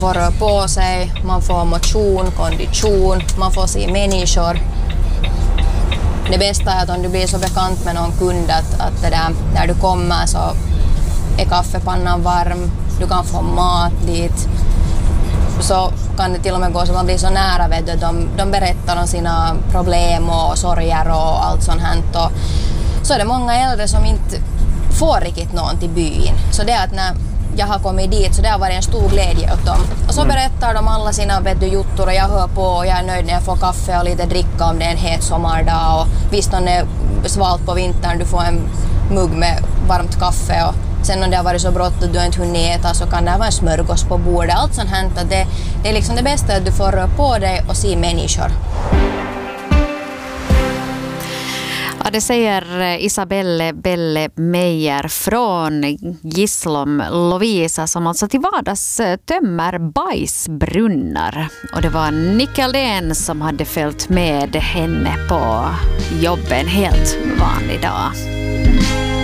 Får röra på sig, man får motion, kondition, man får se människor. Det bästa är att om du blir så bekant med någon kund att det där, när du kommer så är kaffepannan varm, du kan få mat dit. Så kan det till och med gå så man blir så nära, vet du, de berättar om sina problem och sorger och allt sånt här. Och så är det många äldre som inte får riktigt någon till byn. Så det är att när jag har kommit dit så det har varit en stor glädje åt dem. Och så berättar de alla sina juttor och jag hör på och jag är nöjd när jag får kaffe och lite dricka om det är en het sommardag. Och visst om det är svalt på vintern, du får en mugg med varmt kaffe och sen om det har varit så brått att du inte hunnit äta så kan det vara en smörgås på bordet. Allt sånt här, det är liksom det bästa att du får röra på dig och se människor. Ja, det säger Isabelle Belle Meijer från Gislom Lovisa som alltså till vardags tömmer bajsbrunnar. Och det var Nicke Aldén som hade följt med henne på jobben helt vanlig dag.